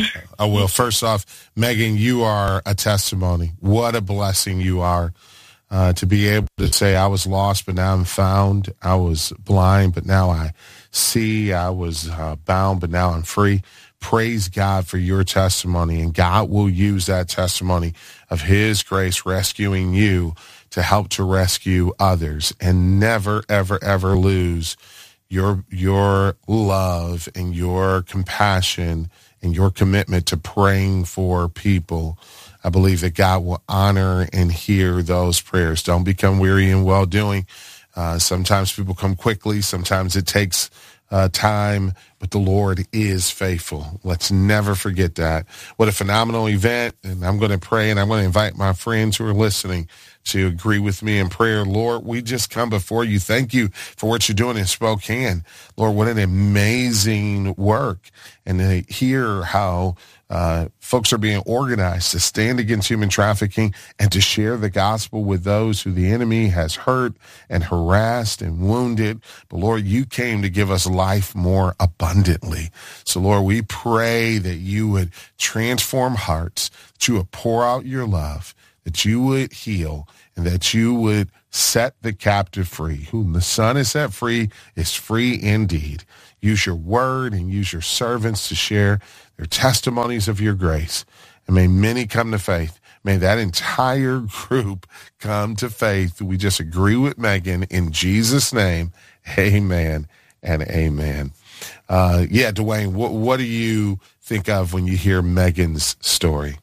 A: I will. First off, Megan, you are a testimony. What a blessing you are. Uh, to be able to say, I was lost, but now I'm found. I was blind, but now I see. I was uh, bound, but now I'm free. Praise God for your testimony, and God will use that testimony of his grace rescuing you to help to rescue others. And never, ever, ever lose your your love and your compassion and your commitment to praying for people. I believe that God will honor and hear those prayers. Don't become weary in well-doing. Uh, sometimes people come quickly. Sometimes it takes uh, time. But but the Lord is faithful. Let's never forget that. What a phenomenal event. And I'm going to pray, and I'm going to invite my friends who are listening to agree with me in prayer. Lord, we just come before you. Thank you for what you're doing in Spokane. Lord, what an amazing work. And to hear how uh, folks are being organized to stand against human trafficking and to share the gospel with those who the enemy has hurt and harassed and wounded. But Lord, you came to give us life more abundantly. So Lord, we pray that you would transform hearts, that you would pour out your love, that you would heal, and that you would set the captive free. Whom the Son is set free is free indeed. Use your word and use your servants to share their testimonies of your grace. And may many come to faith. May that entire group come to faith. We just agree with Megan in Jesus' name. Amen and amen. Uh, yeah, Dwayne, what, what do you think of when you hear Megan's story?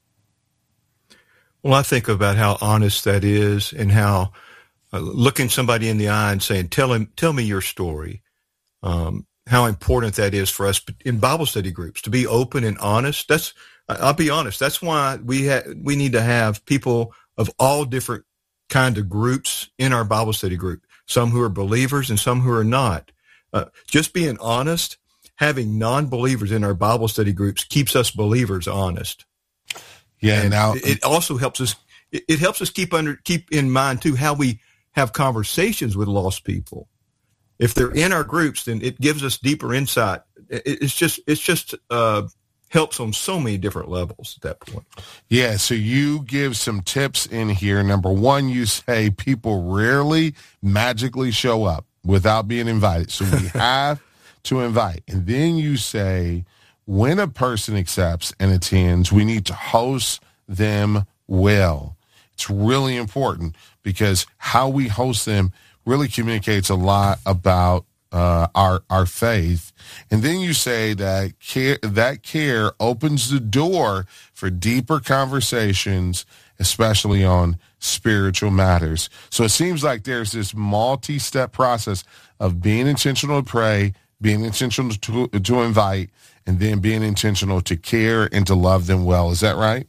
B: Well, I think about how honest that is, and how uh, looking somebody in the eye and saying, tell him, tell me your story. Um, how important that is for us in Bible study groups to be open and honest. That's, I'll be honest. That's why we ha- we need to have people of all different kind of groups in our Bible study group. Some who are believers and some who are not. Uh, just being honest, having non-believers in our Bible study groups keeps us believers honest.
A: Yeah.
B: And
A: now
B: it also helps us. It, it helps us keep under keep in mind too how we have conversations with lost people. If they're in our groups, then it gives us deeper insight. It, it's just it's just uh, helps on so many different levels at that point.
A: Yeah. So you give some tips in here. Number one, you say people rarely magically show up without being invited, so we have to invite. And then you say, when a person accepts and attends, we need to host them well. It's really important because how we host them really communicates a lot about uh, our our faith. And then you say that care, that care opens the door for deeper conversations, especially on spiritual matters. So it seems like there's this multi-step process of being intentional to pray, being intentional to, to invite, and then being intentional to care and to love them well. Is that right?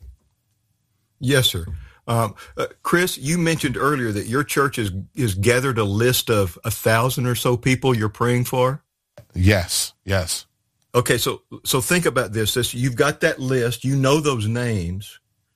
B: Yes, sir. Um, uh, Chris, you mentioned earlier that your church is, is gathered a list of a thousand or so people you're praying for.
A: Yes. Yes.
B: Okay. So, so think about this. this you've got that list. You know those names.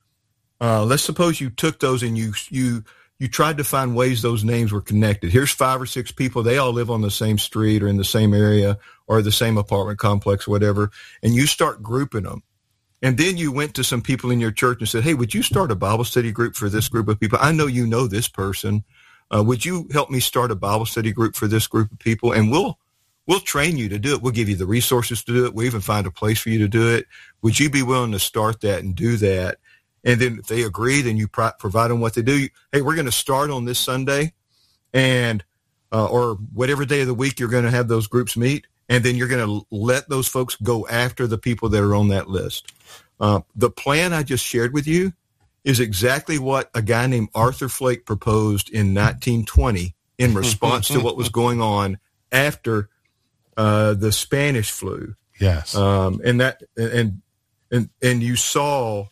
B: Uh, let's suppose you took those and you, you, you tried to find ways those names were connected. Here's five or six people. They all live on the same street or in the same area or the same apartment complex, whatever. And you start grouping them. And then you went to some people in your church and said, hey, would you start a Bible study group for this group of people? I know you know this person. Uh, would you help me start a Bible study group for this group of people? And we'll we'll train you to do it. We'll give you the resources to do it. We'll even find a place for you to do it. Would you be willing to start that and do that? And then if they agree, then you pro- provide them what they do. Hey, we're going to start on this Sunday, and uh, or whatever day of the week you're going to have those groups meet. And then you're going to let those folks go after the people that are on that list. Uh, the plan I just shared with you is exactly what a guy named Arthur Flake proposed in nineteen twenty in response to what was going on after uh, the Spanish flu.
A: Yes.
B: Um, and that and and and you saw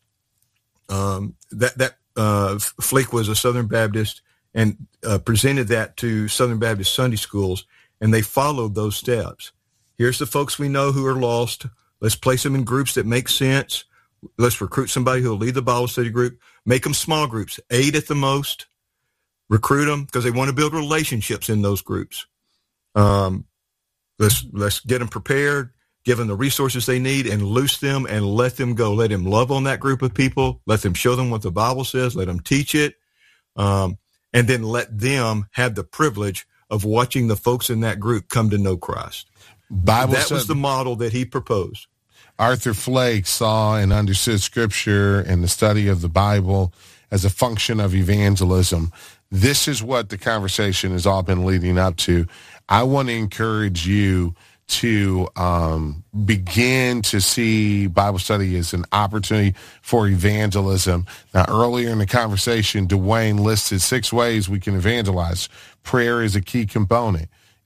B: um, that that uh, Flake was a Southern Baptist and uh, presented that to Southern Baptist Sunday schools, and they followed those steps. Here's the folks we know who are lost. Let's place them in groups that make sense. Let's recruit somebody who will lead the Bible study group. Make them small groups, eight at the most. Recruit them because they want to build relationships in those groups. Um, let's let's get them prepared, give them the resources they need, and loose them and let them go. Let them love on that group of people. Let them show them what the Bible says. Let them teach it, um, and then let them have the privilege of watching the folks in that group come to know Christ.
A: Bible
B: that
A: said,
B: was the model that he proposed.
A: Arthur Flake saw and understood Scripture and the study of the Bible as a function of evangelism. This is what the conversation has all been leading up to. I want to encourage you to um, begin to see Bible study as an opportunity for evangelism. Now, earlier in the conversation, Dwayne listed six ways we can evangelize. Prayer is a key component.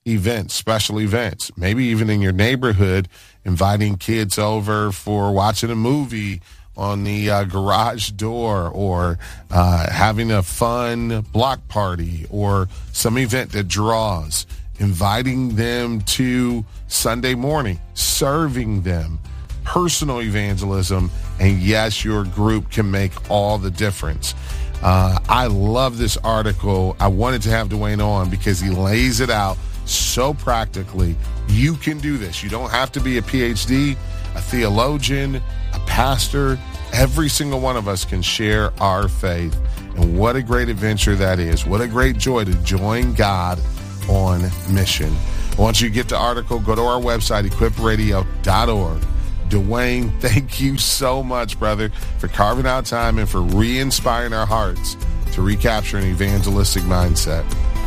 A: events, special events, maybe even in your neighborhood, inviting kids over for watching a movie on the uh, garage door, or uh, having a fun block party, or some event that draws, inviting them to Sunday morning, serving them, personal evangelism, and yes, your group can make all the difference. Uh, I love this article. I wanted to have Dwayne on because he lays it out so practically. You can do this. You don't have to be a P H D, a theologian, a pastor. Every single one of us can share our faith. And what a great adventure that is. What a great joy to join God on mission. Once you get the article, go to our website, equip radio dot org. Dwayne, thank you so much, brother, for carving out time and for re-inspiring our hearts to recapture an evangelistic mindset.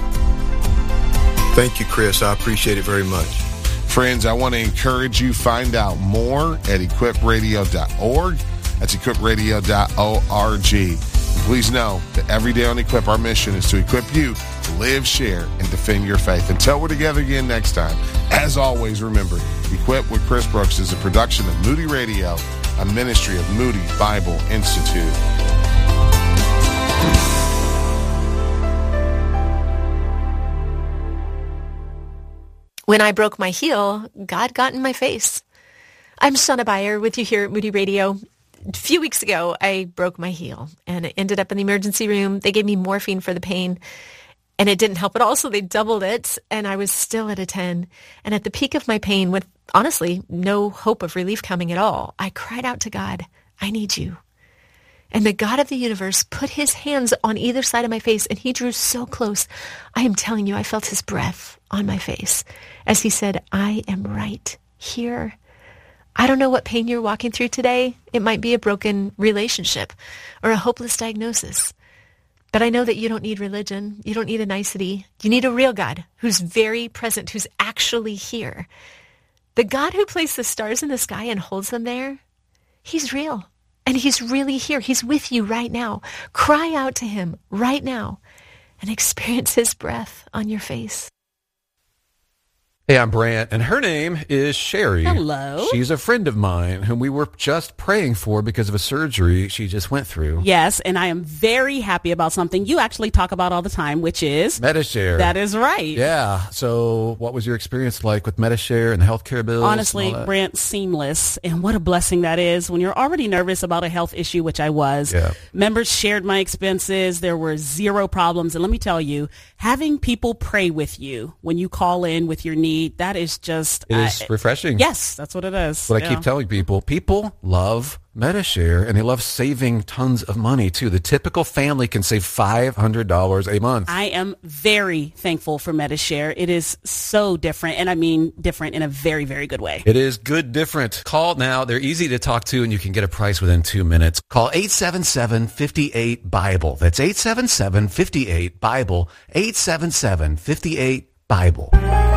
B: Thank you, Chris. I appreciate it very much.
A: Friends, I want to encourage you, find out more at equip radio dot org. That's equip radio dot org. Please know that every day on Equip, our mission is to equip you to live, share, and defend your faith. Until we're together again next time, as always, remember, Equip with Chris Brooks is a production of Moody Radio, a ministry of Moody Bible Institute.
C: When I broke my heel, God got in my face. I'm Shauna Beyer with you here at Moody Radio. A few weeks ago, I broke my heel and it ended up in the emergency room. They gave me morphine for the pain and it didn't help at all. So they doubled it and I was still at a ten. And at the peak of my pain, with honestly no hope of relief coming at all, I cried out to God, I need you. And the God of the universe put his hands on either side of my face and he drew so close. I am telling you, I felt his breath on my face as he said, I am right here. I don't know what pain you're walking through today. It might be a broken relationship or a hopeless diagnosis. But I know that you don't need religion. You don't need a nicety. You need a real God who's very present, who's actually here. The God who placed the stars in the sky and holds them there, he's real. And he's really here. He's with you right now. Cry out to him right now and experience his breath on your face.
D: Hey, I'm Brant, and her name is Sherry.
S: Hello.
D: She's a friend of mine whom we were just praying for because of a surgery she just went through.
S: Yes, and I am very happy about something you actually talk about all the time, which is
D: Medi-Share.
S: That is right.
D: Yeah. So what was your experience like with Medi-Share and the healthcare bills?
S: Honestly, Brant, seamless. And what a blessing that is when you're already nervous about a health issue, which I was.
D: Yeah.
S: Members shared my expenses. There were zero problems. And let me tell you, having people pray with you when you call in with your needs, that is just...
D: It is uh, refreshing.
S: Yes, that's what it is.
D: What
S: yeah.
D: I keep telling people, people love Medi-Share, and they love saving tons of money, too. The typical family can save five hundred dollars a month.
S: I am very thankful for Medi-Share. It is so different, and I mean different in a very, very good way.
D: It is good different. Call now. They're easy to talk to, and you can get a price within two minutes. Call eight seven seven, five eight, Bible. That's eight seven seven, five eight, Bible. eight seven seven, five eight, Bible.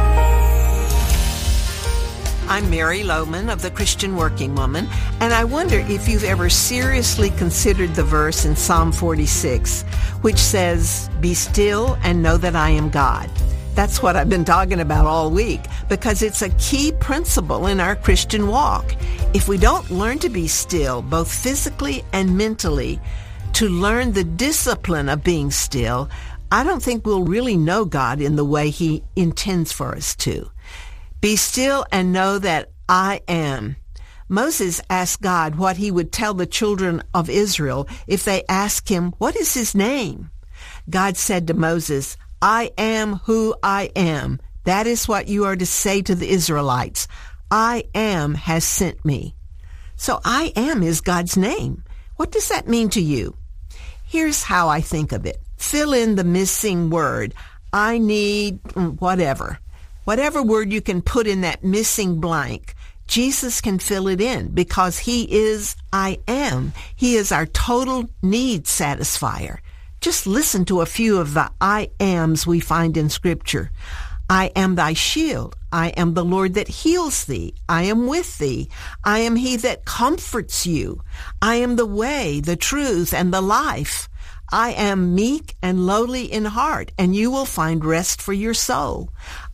T: I'm Mary Lohman of the Christian Working Woman, and I wonder if you've ever seriously considered the verse in Psalm forty-six, which says, "Be still and know that I am God." That's what I've been talking about all week, because it's a key principle in our Christian walk. If we don't learn to be still, both physically and mentally, to learn the discipline of being still, I don't think we'll really know God in the way he intends for us to. Be still and know that I am. Moses asked God what he would tell the children of Israel if they asked him, what is his name? God said to Moses, I am who I am. That is what you are to say to the Israelites. I am has sent me. So I am is God's name. What does that mean to you? Here's how I think of it. Fill in the missing word. I need whatever. Whatever word you can put in that missing blank, Jesus can fill it in because he is I am. He is our total need satisfier. Just listen to a few of the I ams we find in Scripture. I am thy shield. I am the Lord that heals thee. I am with thee. I am he that comforts you. I am the way, the truth, and the life. I am meek and lowly in heart, and you will find rest for your soul.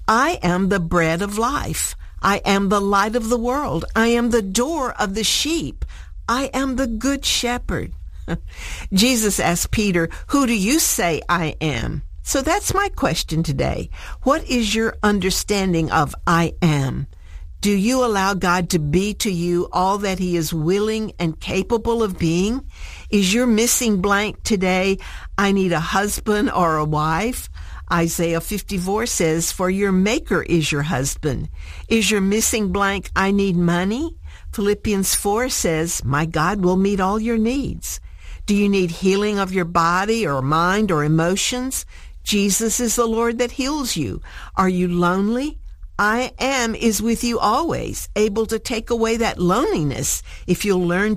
T: I am the bread of life. I am the light of the world. I am the door of the sheep. I am the good shepherd. Jesus asked Peter, who do you say I am? So that's my question today. What is your understanding of I am? Do you allow God to be to you all that he is willing and capable of being? Is your missing blank today, I need a husband or a wife? Isaiah fifty-four says, for your maker is your husband. Is your missing blank, I need money? Philippians four says, my God will meet all your needs. Do you need healing of your body or mind or emotions? Jesus is the Lord that heals you. Are you lonely? I am is with you always, able to take away that loneliness if you'll learn